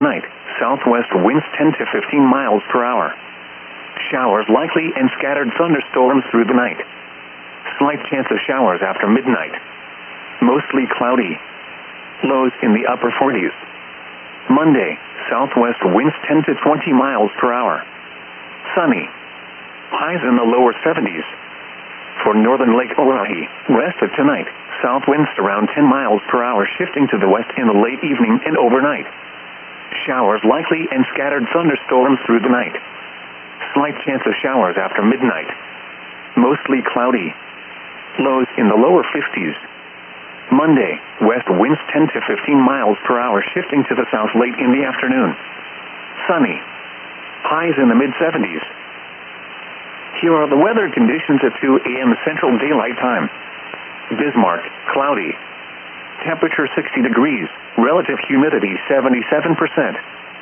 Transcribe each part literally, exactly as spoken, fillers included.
Night, southwest winds ten to fifteen miles per hour. Showers likely and scattered thunderstorms through the night. Slight chance of showers after midnight. Mostly cloudy. Lows in the upper forties. Monday, southwest winds ten to twenty miles per hour. Sunny. Highs in the lower seventies. For northern Lake Oahe, rest of tonight, south winds around ten miles per hour shifting to the west in the late evening and overnight. Showers likely and scattered thunderstorms through the night. Slight chance of showers after midnight. Mostly cloudy. Lows in the lower fifties. Monday, west winds ten to fifteen miles per hour shifting to the south late in the afternoon. Sunny. Highs in the mid seventies. Here are the weather conditions at two a m Central Daylight Time. Bismarck, cloudy. Temperature sixty degrees, relative humidity seventy-seven percent.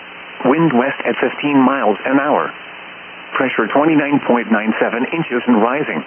Wind west at fifteen miles an hour. Pressure twenty-nine point nine seven inches and rising.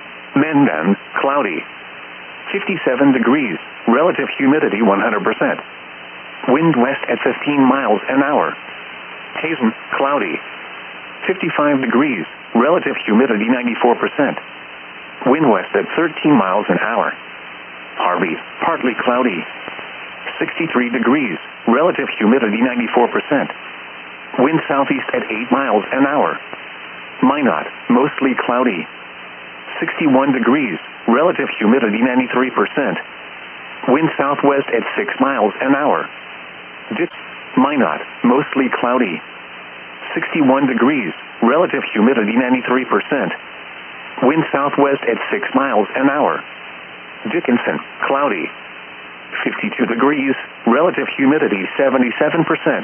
Mendon, cloudy. fifty-seven degrees, relative humidity one hundred percent. Wind west at fifteen miles an hour. Hazen, cloudy. fifty-five degrees, relative humidity ninety-four percent. Wind west at thirteen miles an hour. Harvey, partly cloudy. sixty-three degrees, relative humidity ninety-four percent. Wind southeast at eight miles an hour. Minot, mostly cloudy. sixty-one degrees, relative humidity ninety-three percent. Wind southwest at six miles an hour. Ditch, Minot, mostly cloudy. sixty-one degrees, relative humidity ninety-three percent. Wind southwest at six miles an hour. Dickinson, cloudy. fifty-two degrees, relative humidity seventy-seven percent.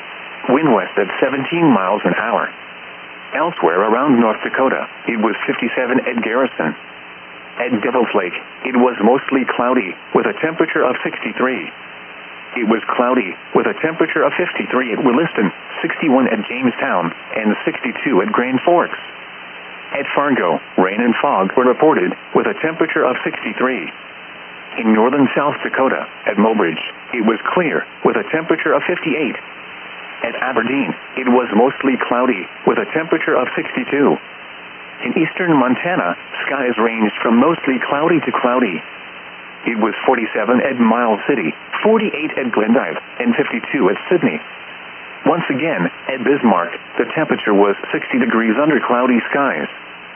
Wind west at seventeen miles an hour. Elsewhere around North Dakota, it was fifty-seven at Garrison. At Devil's Lake, it was mostly cloudy, with a temperature of sixty-three. It was cloudy, with a temperature of fifty-three at Williston, sixty-one at Jamestown, and sixty-two at Grand Forks. At Fargo, rain and fog were reported, with a temperature of sixty-three. In northern South Dakota, at Mobridge, it was clear, with a temperature of fifty-eight. At Aberdeen, it was mostly cloudy, with a temperature of sixty-two. In eastern Montana, skies ranged from mostly cloudy to cloudy. It was forty-seven at Miles City, forty-eight at Glendive, and fifty-two at Sydney. Once again, at Bismarck, the temperature was sixty degrees under cloudy skies.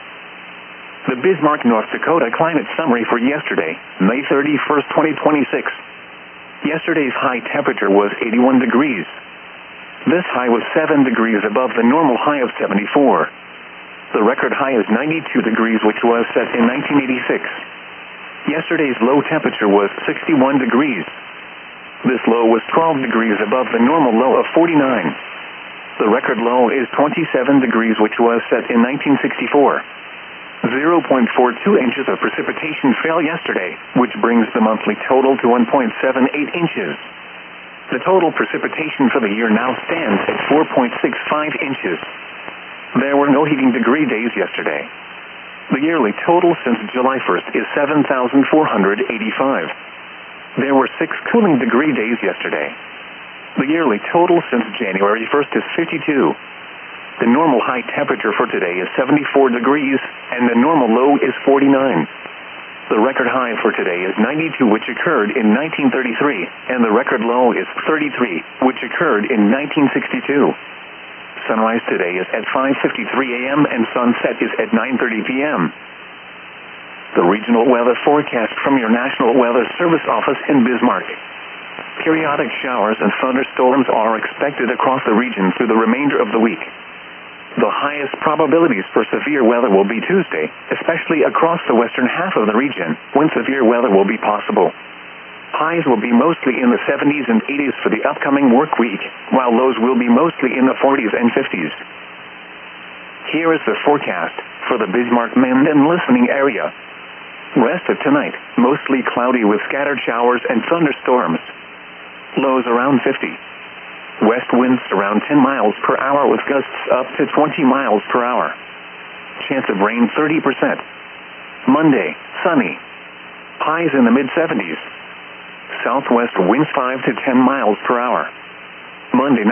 The Bismarck, North Dakota climate summary for yesterday, May thirty-first, twenty twenty-six. Yesterday's high temperature was eighty-one degrees. This high was seven degrees above the normal high of seventy-four. The record high is ninety-two degrees, which was set in nineteen eighty-six. Yesterday's low temperature was sixty-one degrees. This low was twelve degrees above the normal low of forty-nine. The record low is twenty-seven degrees, which was set in nineteen sixty-four. zero point four two inches of precipitation fell yesterday, which brings the monthly total to one point seven eight inches. The total precipitation for the year now stands at four point six five inches. There were no heating degree days yesterday. The yearly total since July first is seven thousand four hundred eighty-five. There were six cooling degree days yesterday. The yearly total since January first is fifty-two. The normal high temperature for today is seventy-four degrees, and the normal low is forty-nine. The record high for today is ninety-two, which occurred in nineteen thirty-three, and the record low is thirty-three, which occurred in nineteen sixty-two. Sunrise today is at five fifty-three a m and sunset is at nine thirty p m The regional weather forecast from your National Weather Service office in Bismarck. Periodic showers and thunderstorms are expected across the region through the remainder of the week. The highest probabilities for severe weather will be Tuesday, especially across the western half of the region, when severe weather will be possible. Highs will be mostly in the seventies and eighties for the upcoming work week, while lows will be mostly in the forties and fifties. Here is the forecast for the Bismarck-Mendon listening area. Rest of tonight, mostly cloudy with scattered showers and thunderstorms. Lows around fifty. West winds around ten miles per hour with gusts up to twenty miles per hour. Chance of rain thirty percent. Monday, sunny. Highs in the mid seventies. Southwest winds five to ten miles per hour. Monday night.